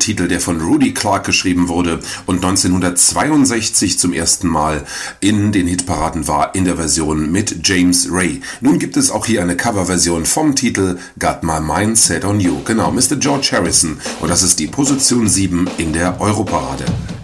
Titel, der von Rudy Clark geschrieben wurde und 1962 zum ersten Mal in den Hitparaden war, in der Version mit James Ray. Nun gibt es auch hier eine Coverversion vom Titel Got My Mind Set on You. Genau, Mr. George Harrison. Und das ist die Position 7 in der Europarade.